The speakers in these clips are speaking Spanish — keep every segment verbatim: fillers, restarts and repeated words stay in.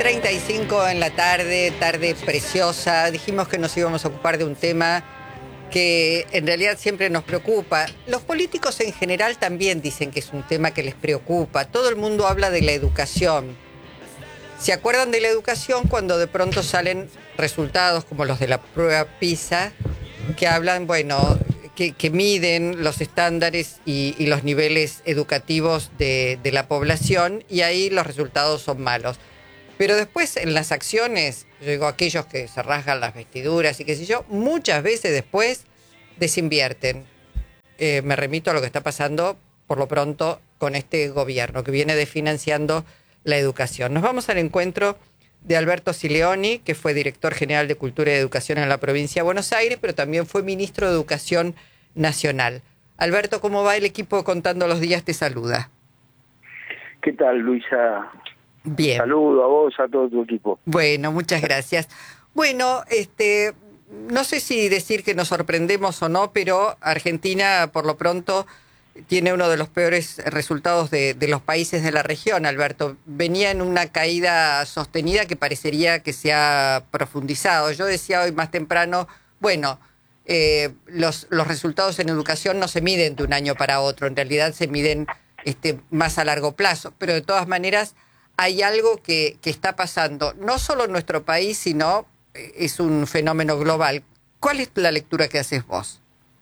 treinta y cinco en la tarde, tarde preciosa. Dijimos que nos íbamos a ocupar de un tema que en realidad siempre nos preocupa. Los políticos en general también dicen que es un tema que les preocupa. Todo el mundo habla de la educación. ¿Se acuerdan de la educación cuando de pronto salen resultados como los de la prueba PISA, que hablan, bueno, que, que miden los estándares y, y los niveles educativos de, de la población, y ahí los resultados son malos? Pero después en las acciones, yo digo, aquellos que se rasgan las vestiduras y qué sé yo, muchas veces después desinvierten. Eh, me remito a lo que está pasando por lo pronto con este gobierno que viene desfinanciando la educación. Nos vamos al encuentro de Alberto Sileoni, que fue director general de Cultura y Educación en la provincia de Buenos Aires, pero también fue ministro de Educación Nacional. Alberto, ¿cómo va? El equipo Contando los Días te saluda. ¿Qué tal, Luisa? Bien. Saludo a vos, a todo tu equipo. Bueno, muchas gracias. Bueno, este, no sé si decir que nos sorprendemos o no, pero Argentina, por lo pronto, tiene uno de los peores resultados de, de los países de la región, Alberto. Venía en una caída sostenida que parecería que se ha profundizado. Yo decía hoy más temprano, bueno, eh, los, los resultados en educación no se miden de un año para otro, en realidad se miden este, más a largo plazo, pero de todas maneras hay algo que, que está pasando, no solo en nuestro país, sino es un fenómeno global. ¿Cuál es la lectura que haces vos?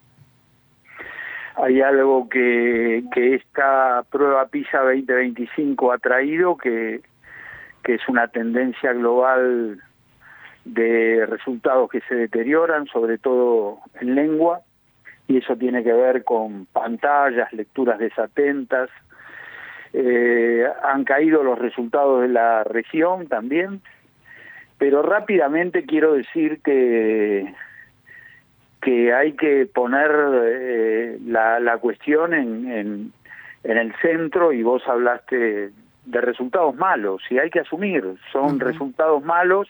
Hay algo que, que esta prueba PISA veinte veinticinco ha traído, que, que es una tendencia global de resultados que se deterioran, sobre todo en lengua, y eso tiene que ver con pantallas, lecturas desatentas. Eh, han caído los resultados de la región también, pero rápidamente quiero decir que que hay que poner eh, la, la cuestión en, en, en el centro, y vos hablaste de resultados malos, y hay que asumir, son uh-huh. resultados malos.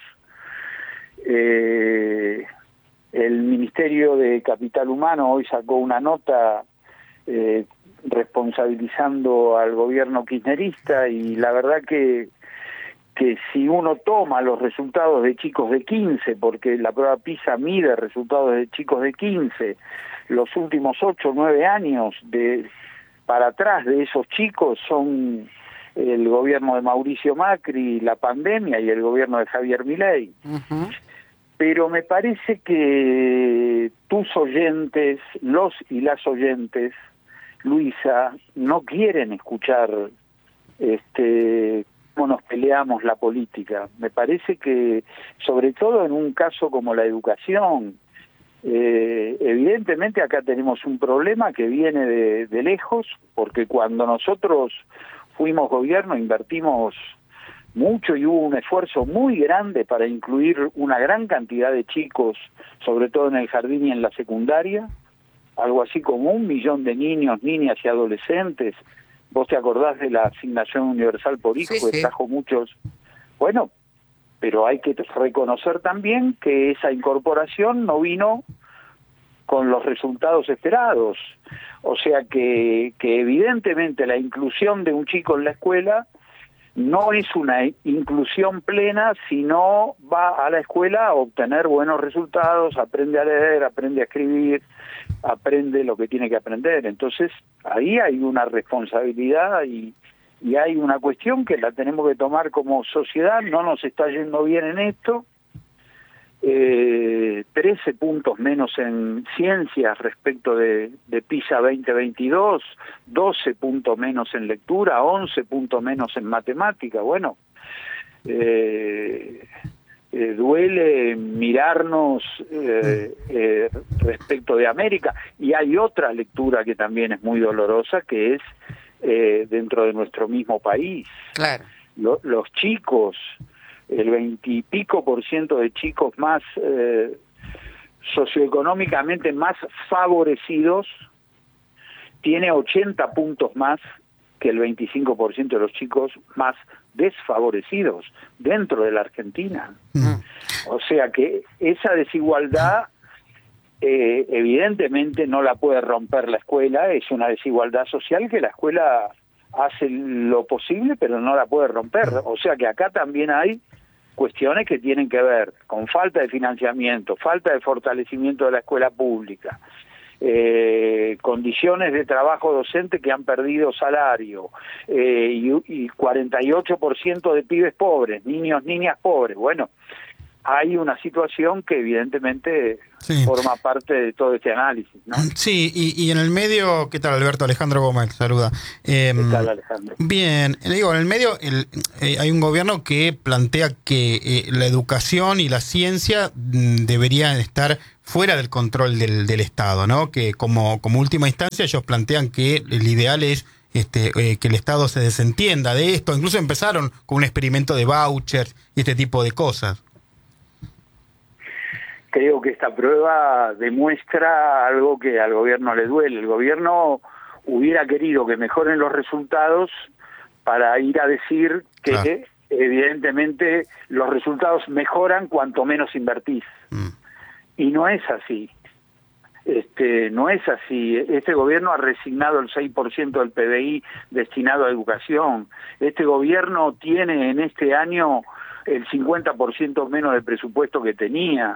Eh, el Ministerio de Capital Humano hoy sacó una nota eh, responsabilizando al gobierno kirchnerista, y la verdad que que si uno toma los resultados de chicos de quince, porque la prueba PISA mide resultados de chicos de quince, los últimos ocho o nueve años de para atrás de esos chicos son el gobierno de Mauricio Macri, la pandemia, y el gobierno de Javier Milei. Uh-huh. Pero me parece que tus oyentes, los y las oyentes, Luisa, no quieren escuchar este cómo nos peleamos la política. Me parece que, sobre todo en un caso como la educación, eh, evidentemente acá tenemos un problema que viene de, de lejos, porque cuando nosotros fuimos gobierno invertimos mucho y hubo un esfuerzo muy grande para incluir una gran cantidad de chicos, sobre todo en el jardín y en la secundaria, algo así como un millón de niños, niñas y adolescentes. Vos te acordás de la asignación universal por hijo, sí, que sí. trajo muchos. Bueno, pero hay que reconocer también que esa incorporación no vino con los resultados esperados. O sea que, que evidentemente la inclusión de un chico en la escuela no es una inclusión plena, sino va a la escuela a obtener buenos resultados, aprende a leer, aprende a escribir, aprende lo que tiene que aprender. Entonces, ahí hay una responsabilidad y, y hay una cuestión que la tenemos que tomar como sociedad. No nos está yendo bien en esto. Eh, trece puntos menos en ciencias respecto de, de PISA veinte veintidós, doce puntos menos en lectura, once puntos menos en matemática. Bueno, eh, eh, duele mirarnos eh, eh, respecto de América. Y hay otra lectura que también es muy dolorosa, que es eh, dentro de nuestro mismo país. Claro. Lo, los chicos, el veintipico por ciento de chicos más eh, socioeconómicamente más favorecidos tiene ochenta puntos más que el veinticinco por ciento de los chicos más desfavorecidos dentro de la Argentina. Mm. O sea que esa desigualdad eh, evidentemente no la puede romper la escuela, es una desigualdad social que la escuela hace lo posible pero no la puede romper. O sea que acá también hay cuestiones que tienen que ver con falta de financiamiento, falta de fortalecimiento de la escuela pública, eh, condiciones de trabajo docente que han perdido salario, eh, y, y cuarenta y ocho por ciento de pibes pobres, niños, niñas pobres. Bueno, hay una situación que evidentemente sí. forma parte de todo este análisis, ¿no? Sí, y, y en el medio, ¿qué tal, Alberto? Alejandro Gómez, saluda. Eh, ¿Qué tal, Alejandro? Bien, digo, en el medio el, eh, hay un gobierno que plantea que eh, la educación y la ciencia mm, deberían estar fuera del control del, del Estado, ¿no? Que como, como última instancia ellos plantean que el ideal es Este, eh, que el Estado se desentienda de esto. Incluso empezaron con un experimento de vouchers y este tipo de cosas. Creo que esta prueba demuestra algo que al gobierno le duele. El gobierno hubiera querido que mejoren los resultados para ir a decir que claro. evidentemente los resultados mejoran cuanto menos invertís. Mm. Y no es así. Este, no es así. Este gobierno ha resignado el seis por ciento del P B I destinado a educación. Este gobierno tiene en este año el cincuenta por ciento menos del presupuesto que tenía.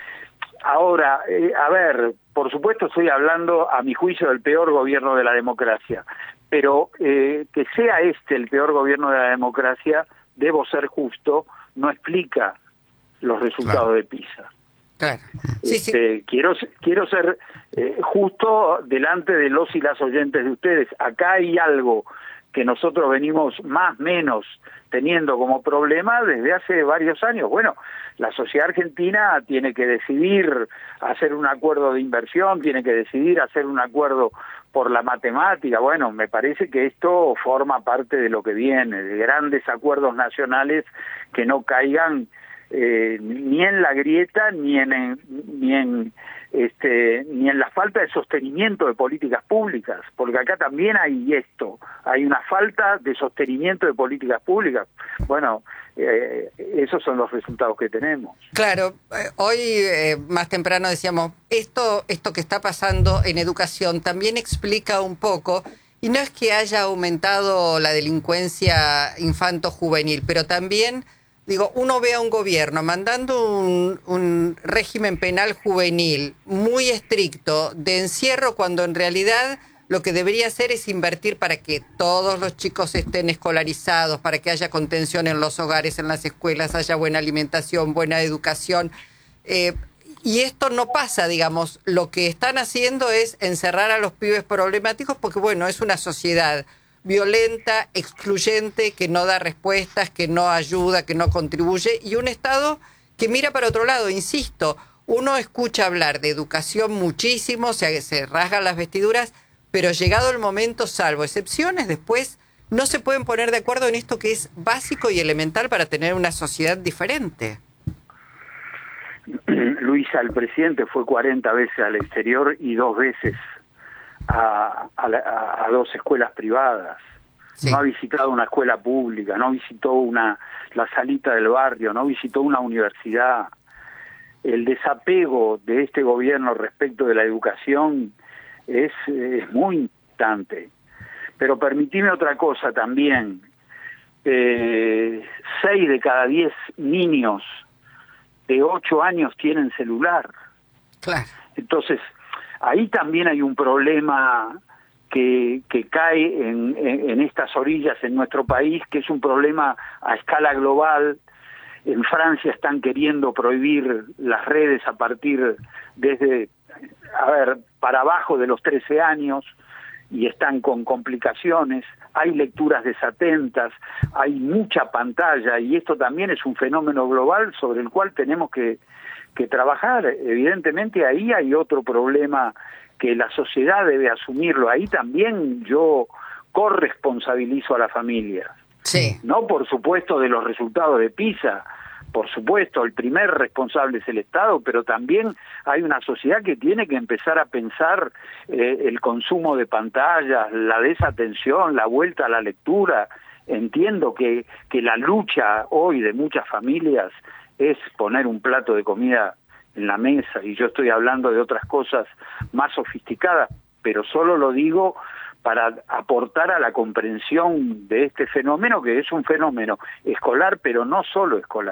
Ahora, eh, a ver, por supuesto estoy hablando, a mi juicio, del peor gobierno de la democracia, pero eh, que sea este el peor gobierno de la democracia, debo ser justo, no explica los resultados claro. de PISA. Claro. Sí, este, sí. Quiero, quiero ser eh, justo delante de los y las oyentes de ustedes. Acá hay algo que nosotros venimos más o menos teniendo como problema desde hace varios años. Bueno, la sociedad argentina tiene que decidir hacer un acuerdo de inversión, tiene que decidir hacer un acuerdo por la matemática. Bueno, me parece que esto forma parte de lo que viene, de grandes acuerdos nacionales que no caigan Eh, ni en la grieta ni en, en ni en este ni en la falta de sostenimiento de políticas públicas, porque acá también hay esto, hay una falta de sostenimiento de políticas públicas. Bueno, eh, esos son los resultados que tenemos. Claro, eh, hoy eh, más temprano decíamos, esto esto que está pasando en educación también explica un poco, y no es que haya aumentado la delincuencia infanto-juvenil, pero también digo, uno ve a un gobierno mandando un, un régimen penal juvenil muy estricto de encierro, cuando en realidad lo que debería hacer es invertir para que todos los chicos estén escolarizados, para que haya contención en los hogares, en las escuelas, haya buena alimentación, buena educación. Eh, y esto no pasa, digamos. Lo que están haciendo es encerrar a los pibes problemáticos porque, bueno, es una sociedad violenta, excluyente, que no da respuestas, que no ayuda, que no contribuye, y un Estado que mira para otro lado. Insisto, uno escucha hablar de educación muchísimo, se, se rasgan las vestiduras, pero llegado el momento, salvo excepciones, después no se pueden poner de acuerdo en esto que es básico y elemental para tener una sociedad diferente. Luisa, el presidente fue cuarenta veces al exterior y dos veces A, a, a dos escuelas privadas. Sí. No ha visitado una escuela pública, no visitó una la salita del barrio, no visitó una universidad. El desapego de este gobierno respecto de la educación es, es muy importante. Pero permitime otra cosa también. Eh, seis de cada diez niños de ocho años tienen celular. Claro. Entonces, ahí también hay un problema que, que cae en, en, en estas orillas en nuestro país, que es un problema a escala global. En Francia están queriendo prohibir las redes a partir desde, a ver, para abajo de los trece años, y están con complicaciones. Hay lecturas desatentas, hay mucha pantalla, y esto también es un fenómeno global sobre el cual tenemos que que trabajar. Evidentemente ahí hay otro problema que la sociedad debe asumirlo. Ahí también yo corresponsabilizo a la familia. Sí. No, por supuesto, de los resultados de PISA, por supuesto, el primer responsable es el Estado, pero también hay una sociedad que tiene que empezar a pensar eh, el consumo de pantallas, la desatención, la vuelta a la lectura. Entiendo que, que la lucha hoy de muchas familias es poner un plato de comida en la mesa, y yo estoy hablando de otras cosas más sofisticadas, pero solo lo digo para aportar a la comprensión de este fenómeno, que es un fenómeno escolar, pero no solo escolar.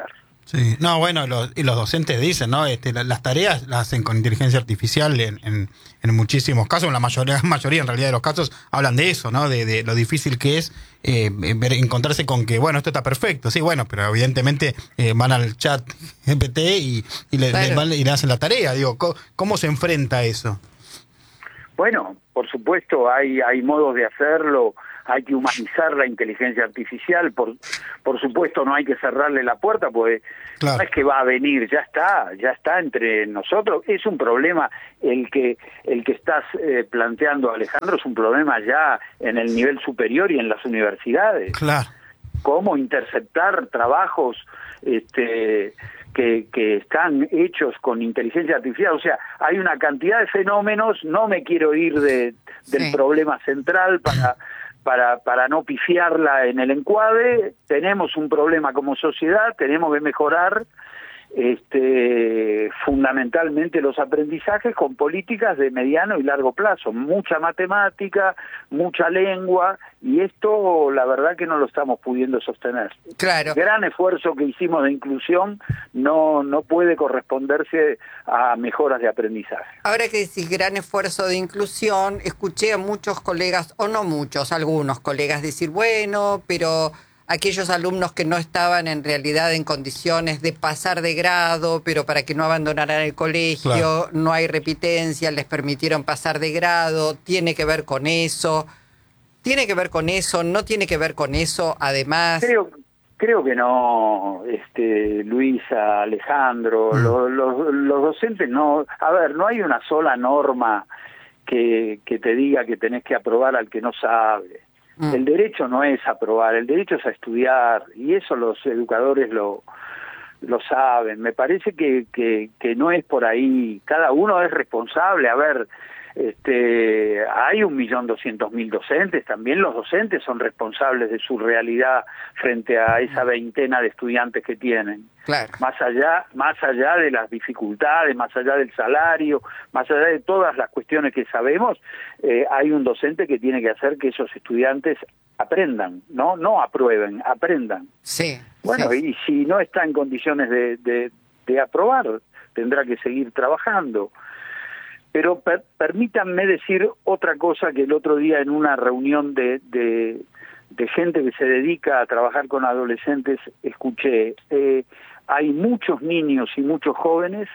Sí, no, bueno, los, y los docentes dicen, ¿no? Este, la, las tareas las hacen con inteligencia artificial en, en, en muchísimos casos, en la mayoría, mayoría en realidad de los casos hablan de eso, ¿no? De, de lo difícil que es eh, ver, encontrarse con que, bueno, esto está perfecto, sí, bueno, pero evidentemente eh, van al chat G P T y, y, le, claro. le, van, y le hacen la tarea, digo, ¿cómo, cómo se enfrenta a eso? Bueno, por supuesto, hay, hay modos de hacerlo. Hay que humanizar la inteligencia artificial, por por supuesto no hay que cerrarle la puerta, porque claro. No es que va a venir, ya está, ya está entre nosotros. Es un problema el que el que estás eh, planteando, Alejandro, es un problema ya en el nivel superior y en las universidades. Claro. Cómo interceptar trabajos este que, que están hechos con inteligencia artificial. O sea, hay una cantidad de fenómenos, no me quiero ir de, del sí. problema central para... Para, para no pifiarla en el encuadre. Tenemos un problema como sociedad, tenemos que mejorar este, fundamentalmente los aprendizajes con políticas de mediano y largo plazo, mucha matemática, mucha lengua, y esto la verdad que no lo estamos pudiendo sostener. Claro. El gran esfuerzo que hicimos de inclusión no, no puede corresponderse a mejoras de aprendizaje. Ahora que decís gran esfuerzo de inclusión, escuché a muchos colegas, o no muchos, algunos colegas decir, bueno, pero aquellos alumnos que no estaban en realidad en condiciones de pasar de grado, pero para que no abandonaran el colegio, claro. No hay repitencia, les permitieron pasar de grado, tiene que ver con eso, tiene que ver con eso, no tiene que ver con eso, además... Creo, creo que no, este, Luisa, Alejandro, mm. los, los, los docentes no... A ver, no hay una sola norma que, que te diga que tenés que aprobar al que no sabe. El derecho no es aprobar, el derecho es a estudiar, y eso los educadores lo lo saben. Me parece que, que, que no es por ahí, cada uno es responsable. A ver, este, hay un millón doscientos mil docentes, también los docentes son responsables de su realidad frente a esa veintena de estudiantes que tienen. Claro. Más allá, más allá de las dificultades, más allá del salario, más allá de todas las cuestiones que sabemos, eh, hay un docente que tiene que hacer que esos estudiantes aprendan, no, no aprueben, aprendan. Sí. Bueno, sí. Y si no está en condiciones de, de, de aprobar, tendrá que seguir trabajando. Pero per, permítanme decir otra cosa que el otro día en una reunión de, de, de gente que se dedica a trabajar con adolescentes escuché. Eh, hay muchos niños y muchos jóvenes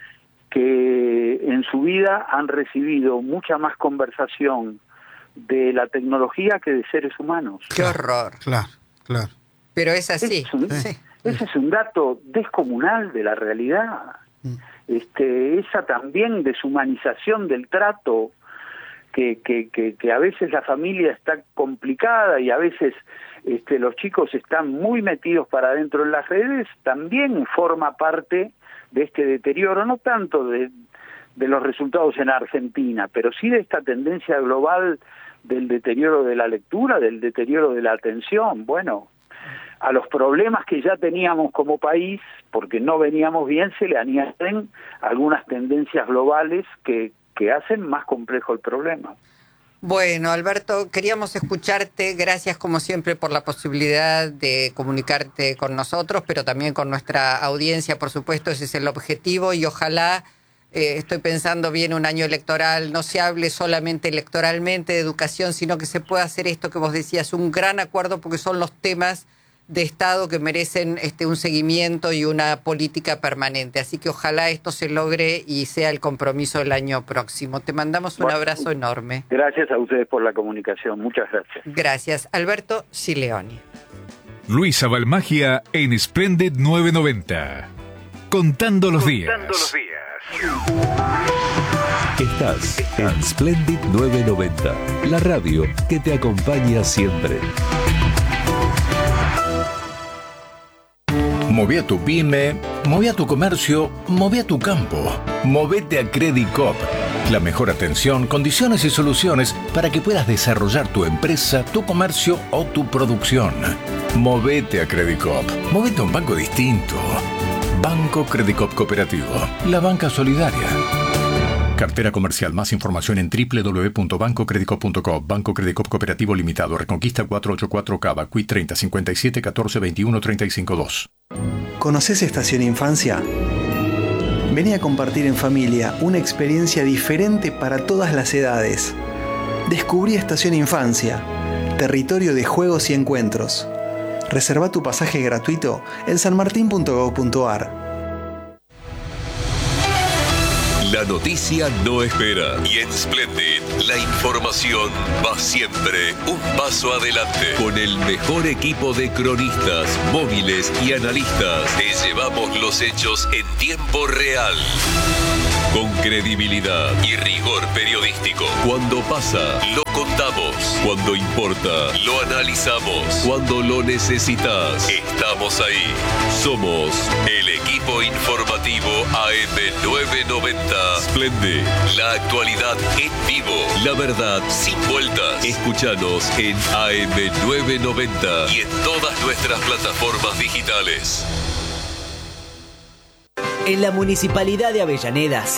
que en su vida han recibido mucha más conversación de la tecnología que de seres humanos. ¡Qué horror! Claro, claro. Pero es así. Es un, sí. Ese es un dato descomunal de la realidad. Mm. Este, esa también deshumanización del trato, que, que, que, que a veces la familia está complicada y a veces este, los chicos están muy metidos para adentro en las redes, también forma parte de este deterioro, no tanto de, de los resultados en Argentina, pero sí de esta tendencia global del deterioro de la lectura, del deterioro de la atención. Bueno, a los problemas que ya teníamos como país, porque no veníamos bien, se le añaden algunas tendencias globales que, que hacen más complejo el problema. Bueno, Alberto, queríamos escucharte. Gracias, como siempre, por la posibilidad de comunicarte con nosotros, pero también con nuestra audiencia, por supuesto. Ese es el objetivo y ojalá, eh, estoy pensando bien, un año electoral, no se hable solamente electoralmente de educación, sino que se pueda hacer esto que vos decías, un gran acuerdo, porque son los temas de Estado que merecen este un seguimiento y una política permanente. Así que ojalá esto se logre y sea el compromiso del año próximo. Te mandamos un bueno, abrazo enorme. Gracias a ustedes por la comunicación. Muchas gracias. Gracias. Alberto Sileoni. Luisa Balmagia en Splendid novecientos noventa. Contando los días. Contando los días. Estás en Splendid novecientos noventa, la radio que te acompaña siempre. Moví a tu pyme, moví a tu comercio, moví a tu campo. Movete a Credit Coop. La mejor atención, condiciones y soluciones para que puedas desarrollar tu empresa, tu comercio o tu producción. Movete a Credit Coop. Movete a un banco distinto. Banco Credit Coop Cooperativo. La banca solidaria. Cartera comercial. Más información en doble u doble u doble u punto banco credit coop punto com. Banco Credit Coop Cooperativo Limitado. Reconquista cuatrocientos ochenta y cuatro Cava. Q treinta cincuenta y siete catorce veintiuno treinta y cinco dos. ¿Conoces Estación Infancia? Vení a compartir en familia una experiencia diferente para todas las edades. Descubrí Estación Infancia, territorio de juegos y encuentros. Reserva tu pasaje gratuito en sanmartin punto gob punto ar. La noticia no espera y en Splendid la información va siempre un paso adelante. Con el mejor equipo de cronistas, móviles y analistas, te llevamos los hechos en tiempo real. Con credibilidad y rigor periodístico. Cuando pasa, lo contamos. Cuando importa, lo analizamos. Cuando lo necesitas, estamos ahí. Somos el equipo informativo A M novecientos noventa. Splendid, la actualidad en vivo. La verdad sin vueltas. Escúchanos en A M novecientos noventa y en todas nuestras plataformas digitales. En la Municipalidad de Avellaneda